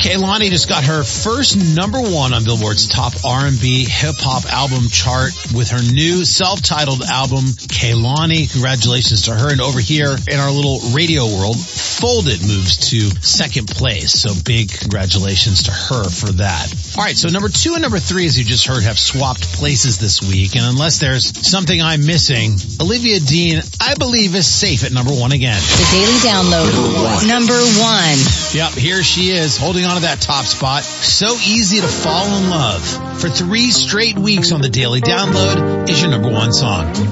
Kehlani just got her first number one on Billboard's top R&B hip-hop album chart with her new self-titled album, Kehlani. Congratulations to her. And over here in our little radio world, Folded moves to second place. So big congratulations to her for that. All right, so number 2 and number 3, as you just heard, have swapped places this week. And unless there's something I'm missing, Olivia Dean, I believe, is safe at number 1 again. The Daily Download, number 1. Yep, here she is, holding on to that top spot. So easy to fall in love. For 3 straight weeks on the Daily Download is your number 1 song.